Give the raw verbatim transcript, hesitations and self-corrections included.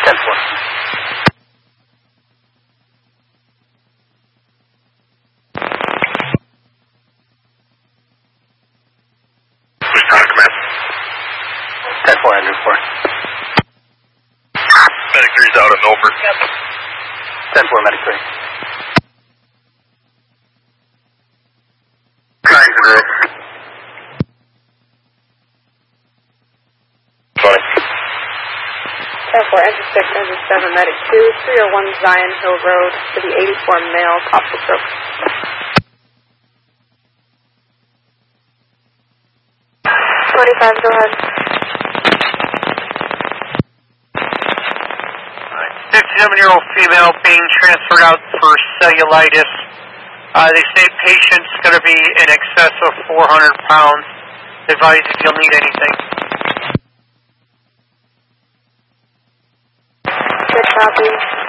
ten four. Command. ten four, Andrew four. Medic three's out and over. ten four, Medic three. Trying to rope. twenty. ten four, Engine six, Engine seven, Medic two, three oh one Zion Hill Road for the eighty-four male, top the stroke. twenty-five, go ahead. fifty-seven-year-old female being transferred out for cellulitis. Uh, they say patient's going to be in excess of four hundred pounds. Advise if you'll need anything. Good copy.